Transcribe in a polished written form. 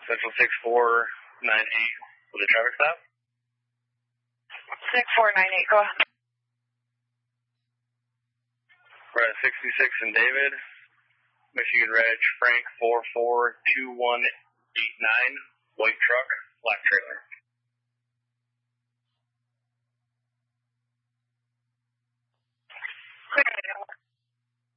Central 6498 with a traffic stop. 6498, go ahead. We're at 66 in David, Michigan Reg Frank 442189, white truck, black trailer.